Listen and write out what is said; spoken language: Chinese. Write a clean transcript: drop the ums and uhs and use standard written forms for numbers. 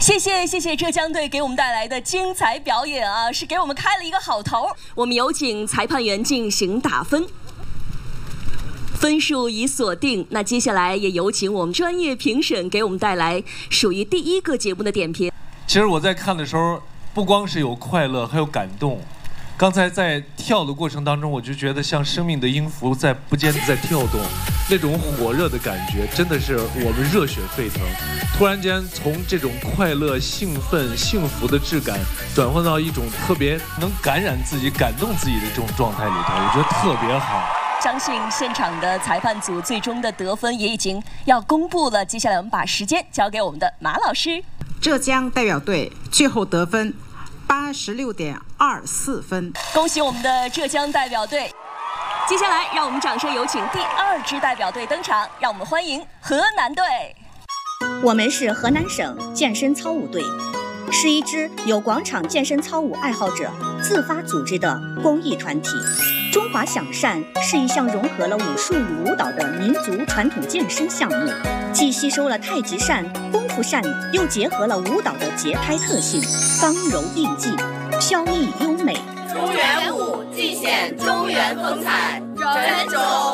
谢谢浙江队给我们带来的精彩表演啊，是给我们开了一个好头。我们有请裁判员进行打分，分数已锁定。那接下来也有请我们专业评审给我们带来属于第一个节目的点评。 其实我在看的时候，不光是有快乐，还有感动。刚才在跳的过程当中，我就觉得像生命的音符在不间地在跳动，那种火热的感觉真的是我们热血沸腾。突然间从这种快乐、兴奋、幸福的质感，转换到一种特别能感染自己、感动自己的这种状态里头，我觉得特别好。 相信现场的裁判组最终的得分也已经要公布了，接下来我们把时间交给我们的马老师。 浙江代表队最后得分86.24分， 恭喜我们的浙江代表队。接下来让我们掌声有请第2支代表队登场，让我们欢迎河南队。 我们是河南省健身操舞队，是一支由广场健身操舞爱好者自发组织的公益团体。中华响扇是一项融合了武术与舞蹈的民族传统健身项目，既吸收了太极扇、功夫扇，又结合了舞蹈的节拍特性，刚柔并济，飘逸优美。 中原舞既显中原风采，人种